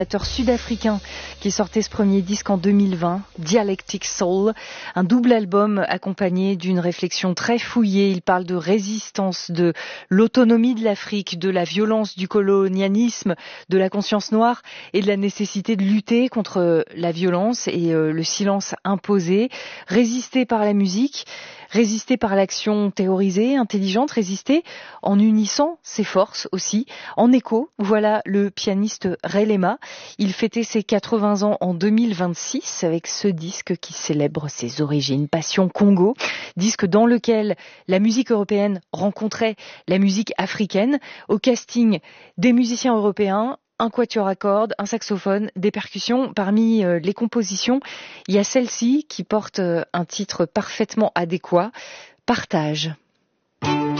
Sud-africain qui sortait ce premier disque en 2020, Dialectic Soul, un double album accompagné d'une réflexion très fouillée. Il parle de résistance, de l'autonomie de l'Afrique, de la violence du colonialisme, de la conscience noire et de la nécessité de lutter contre la violence et le silence imposé, résister par la musique, résister par l'action théorisée, intelligente, résister en unissant ses forces aussi. En écho, voilà le pianiste Ray Lema. Il fêtait ses 80 ans en 2026 avec ce disque qui célèbre ses origines. Passion Congo, disque dans lequel la musique européenne rencontrait la musique africaine. Au casting des musiciens européens, un quatuor à cordes, un saxophone, des percussions. Parmi les compositions, il y a celle-ci qui porte un titre parfaitement adéquat, Partage.